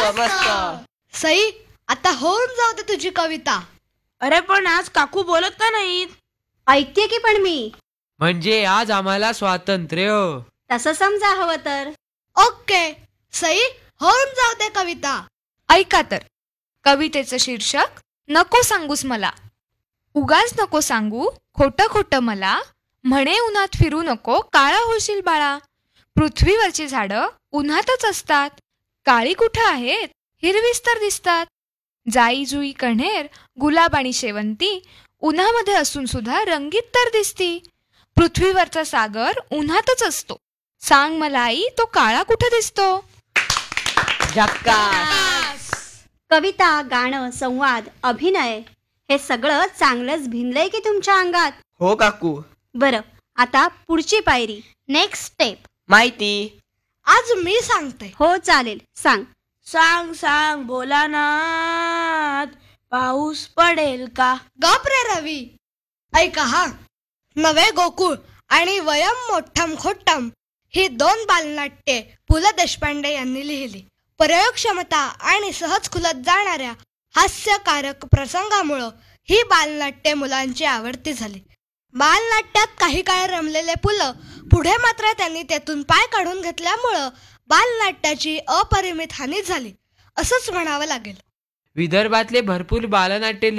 मस्त. सई, आता होऊन जाऊ दे तुझी कविता. अरे पण आज काकू बोलत का नाहीत? ऐकते की पण मी. म्हणजे आज आम्हाला स्वातंत्र्य. तसं समजा हवं तर. ओके सई, होऊन जाऊ दे कविता. ऐका तर, कवितेचं शीर्षक नको सांगूस मला. उगाच नको सांगू खोटं खोटं मला, म्हणे उन्हात फिरू नको काळा होशील बाळा. पृथ्वीवरची झाडं उन्हातच असतात, काळी कुठं आहेत हिरवीच तर दिसतात. जाई जुई कण्हेर गुलाब आणि शेवंती, उन्हामध्ये असून सुद्धा रंगीत तर दिसती. पृथ्वीवरचा सागर उन्हातच असतो, सांग मला आई तो काळा कुठं दिसतो. कविता, गाणं, संवाद, अभिनय हे सगळं चांगलंच भिनलंय की तुमच्या अंगात. हो काकू. बरं, आता पुढची पायरी, नेक्स्ट स्टेप. माहिती. आज मी सांगते. हो चालेल, सांग. सांग सांग भोलानाथ, पाऊस पडेल का? गप रे रवी. ऐका हा, नवे गोकुळ आणि वयम मोठ्ठम खोट्टम ही 2 बालनाट्ये पु ल देशपांडे यांनी लिहिली. प्रयोगक्षमता आणि सहज खुलत जाणाऱ्या हास्यकारक प्रसंगामुळं ही बालनाट्ये मुलांची आवडती झाली. बालनाट्यात काही काळ रमलेले पु ल पुढे मात्र त्यांनी त्यातून पाय काढून घेतल्यामुळं बालनाट्याची अपरिमित हानी झाली असंच म्हणावं लागेल. विदर्भातले भरपूर बालनाट्य